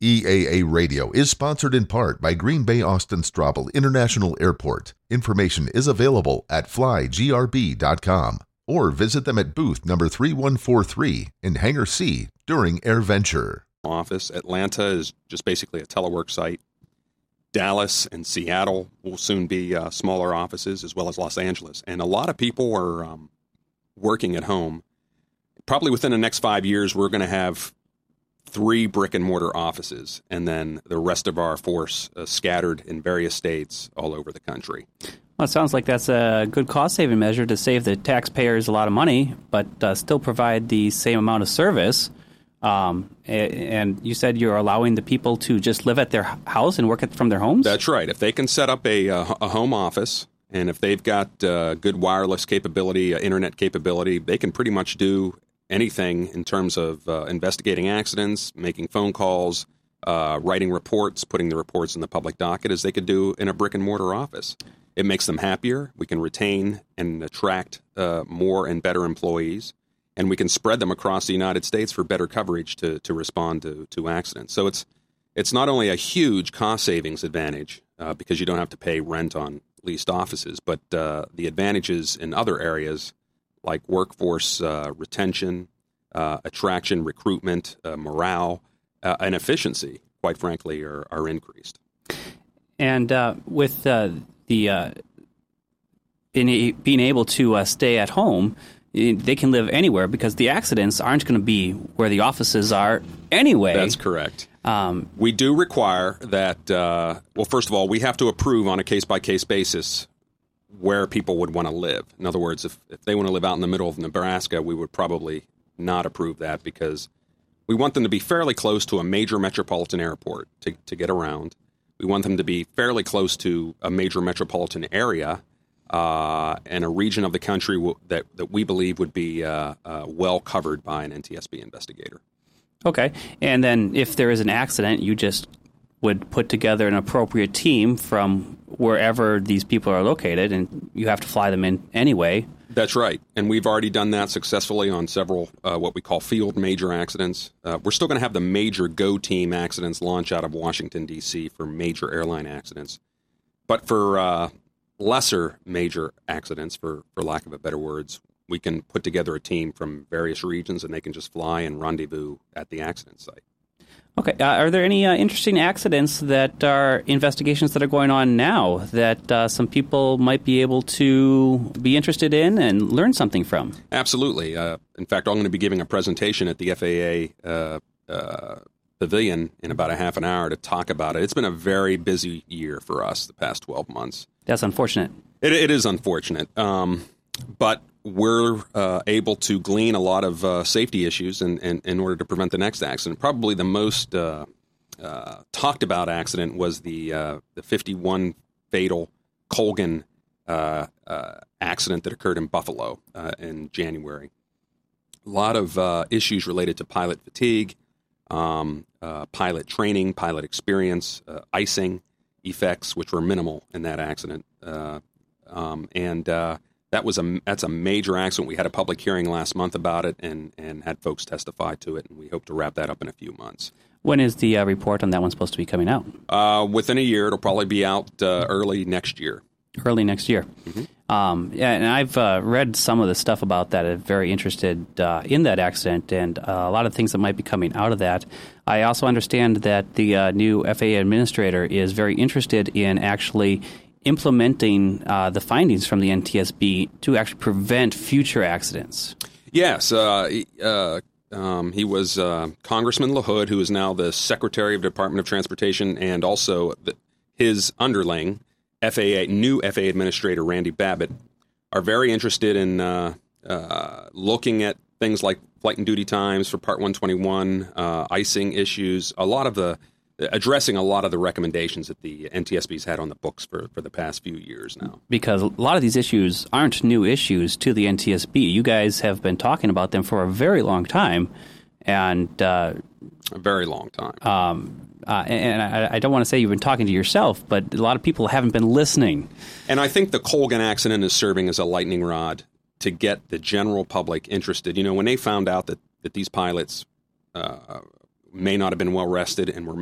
EAA Radio is sponsored in part by Green Bay Austin Straubel International Airport. Information is available at flygrb.com or visit them at booth number 3143 in Hangar C during AirVenture. Office. Atlanta is just basically a telework site. Dallas and Seattle will soon be smaller offices, as well as Los Angeles. And a lot of people are working at home. Probably within the next 5 years, we're going to have 3 brick-and-mortar offices, and then the rest of our force scattered in various states all over the country. Well, it sounds like that's a good cost-saving measure to save the taxpayers a lot of money, but still provide the same amount of service. And you said you're allowing the people to just live at their house and work from their homes? That's right. If they can set up a home office, and if they've got good wireless capability, internet capability, they can pretty much do anything in terms of investigating accidents, making phone calls, writing reports, putting the reports in the public docket as they could do in a brick-and-mortar office. It makes them happier. We can retain and attract more and better employees, and we can spread them across the United States for better coverage to respond to accidents. So it's not only a huge cost savings advantage because you don't have to pay rent on leased offices, but the advantages in other areas like workforce retention, attraction, recruitment, morale, and efficiency, quite frankly, are increased. And with being able to stay at home, they can live anywhere because the accidents aren't going to be where the offices are anyway. That's correct. We do require that, well, first of all, we have to approve on a case-by-case basis where people would want to live. In other words, if they want to live out in the middle of Nebraska, we would probably not approve that because we want them to be fairly close to a major metropolitan airport to get around. We want them to be fairly close to a major metropolitan area and a region of the country that we believe would be well covered by an NTSB investigator. Okay. And then if there is an accident, you just would put together an appropriate team from wherever these people are located, and you have to fly them in anyway. That's right. And we've already done that successfully on several what we call field major accidents. We're still going to have the major GO team accidents launch out of Washington, D.C. for major airline accidents. But for lesser major accidents, for lack of a better words, we can put together a team from various regions, and they can just fly and rendezvous at the accident site. Okay. Are there any interesting accidents that are investigations that are going on now that some people might be able to be interested in and learn something from? Absolutely. In fact, I'm going to be giving a presentation at the FAA Pavilion in about a half an hour to talk about it. It's been a very busy year for us the past 12 months. That's unfortunate. It is unfortunate. But we're able to glean a lot of safety issues in order to prevent the next accident. Probably the most talked about accident was the 51 fatal Colgan accident that occurred in Buffalo in January. A lot of issues related to pilot fatigue, pilot training, pilot experience, icing effects, which were minimal in that accident. That's a major accident. We had a public hearing last month about it and had folks testify to it, and we hope to wrap that up in a few months. When is the report on that one supposed to be coming out? Within a year. It'll probably be out early next year. Early next year. Mm-hmm. Yeah, and I've read some of the stuff about that. I'm very interested in that accident and a lot of things that might be coming out of that. I also understand that the new FAA administrator is very interested in actually implementing the findings from the NTSB to actually prevent future accidents. Yes. He was Congressman LaHood, who is now the Secretary of the Department of Transportation, and also his underling, new FAA Administrator Randy Babbitt, are very interested in looking at things like flight and duty times for Part 121, icing issues, addressing a lot of the recommendations that the NTSB's had on the books for the past few years now. Because a lot of these issues aren't new issues to the NTSB. You guys have been talking about them for a very long time. And a very long time. And I don't want to say you've been talking to yourself, but a lot of people haven't been listening. And I think the Colgan accident is serving as a lightning rod to get the general public interested. You know, when they found out that these pilots may not have been well rested and were